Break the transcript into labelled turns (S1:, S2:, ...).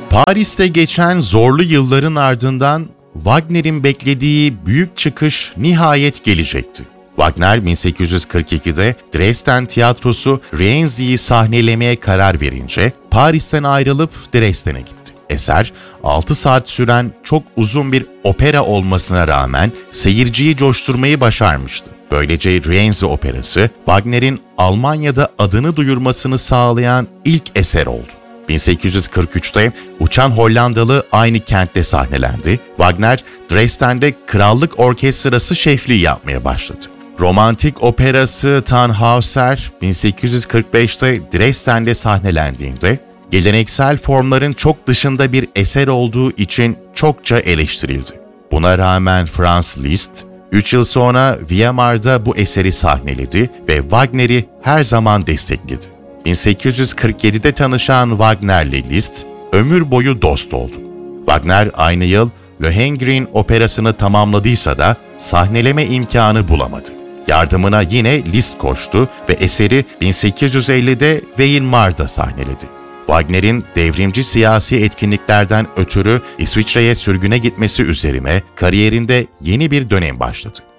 S1: Paris'te geçen zorlu yılların ardından Wagner'in beklediği büyük çıkış nihayet gelecekti. Wagner 1842'de Dresden Tiyatrosu Rienzi'yi sahnelemeye karar verince Paris'ten ayrılıp Dresden'e gitti. Eser 6 saat süren çok uzun bir opera olmasına rağmen seyirciyi coşturmayı başarmıştı. Böylece Rienzi Operası Wagner'in Almanya'da adını duyurmasını sağlayan ilk eser oldu. 1843'te Uçan Hollandalı aynı kentte sahnelendi. Wagner, Dresden'de Krallık Orkestrası şefliği yapmaya başladı. Romantik operası Tannhäuser 1845'te Dresden'de sahnelendiğinde geleneksel formların çok dışında bir eser olduğu için çokça eleştirildi. Buna rağmen Franz Liszt 3 yıl sonra Weimar'da bu eseri sahneledi ve Wagner'i her zaman destekledi. 1847'de tanışan Wagner'le Liszt ömür boyu dost oldu. Wagner aynı yıl Lohengrin operasını tamamladıysa da sahneleme imkanı bulamadı. Yardımına yine Liszt koştu ve eseri 1850'de Weimar'da sahneledi. Wagner'in devrimci siyasi etkinliklerden ötürü İsviçre'ye sürgüne gitmesi üzerine kariyerinde yeni bir dönem başladı.